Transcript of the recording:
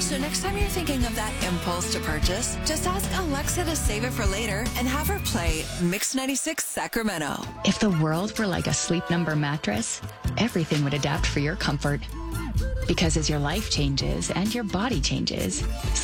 So next time you're thinking of that impulse to purchase, just ask Alexa to save it for later and have her play Mix 96 Sacramento. If the world were like a Sleep Number mattress, everything would adapt for your comfort. Because as your life changes and your body changes,